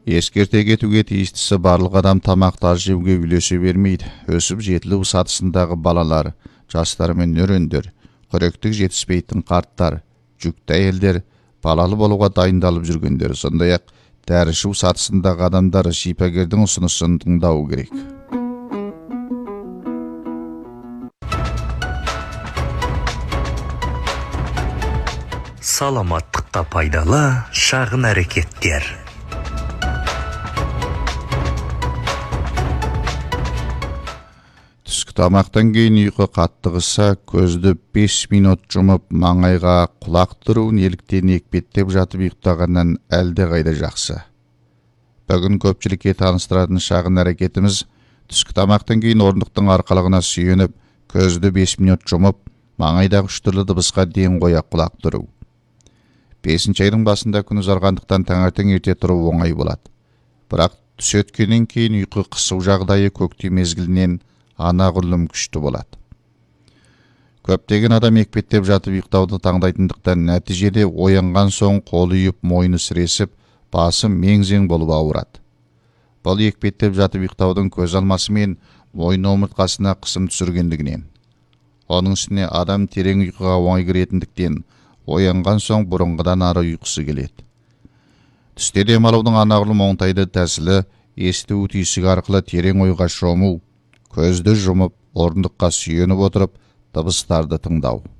Ескерте кетуге тиістісі барлық адам тамақтар жеуге үйлесе бермейді. Өсіп жетілу сатысындағы балалар, жастар мен өрендер, күректік жетіспейтін қарттар, жүкті әйелдер, балалы болуға дайындалып жүргендер, сондай-ақ дәрі ішу сатысындағы адамдар шипагердің ұсынысын тыңдау керек. Саламаттыққа пайдалы шағын әрекеттер. Түскі тамақтан кейін ұйқы қаттығыса, көзді 5 минут жұмып, маңайға құлақ тұру неліктен екпеттеп жатып ұйықтағаннан әлде қайда жақсы. Бүгін көпшілікке таныстыратын шағын әрекетіміз түскі тамақтан кейін орындықтың арқалығына сүйеніп, көзді 5 минут жұмып, маңайдағы 3 түрлі дыбысқа ден қоя құлақ тұру. 5-ші айдың басында күн ұзарғандықтан таңертең ерте тұру оңай болады. Бірақ түс өткеннен кейін ұйқы қысу жағдайы көктем мезгілінен анағұрлым күшті болады. Көптеген адам екпеттеп жатып ұйықтауды таңдайтындықтан нәтижеде оянған соң қолы үйіп, мойны сіресіп, басы мең-зең болып ауырады. Бұл екпеттеп жатып ұйықтаудың көз алмасы мен мойын омыртқасына қысым түсіргендігінен. Оның үстіне адам терең ұйқыға оңай кіретіндіктен оянған соң бұрынғыдан ары ұйқысы келеді. Түсте демалудың анағұрлым оңтайлы тәсілі есту түйсігі арқылы терең ойға шому, көзді жұмып, орындыққа сүйеніп отырып, дыбыстарды тыңдау.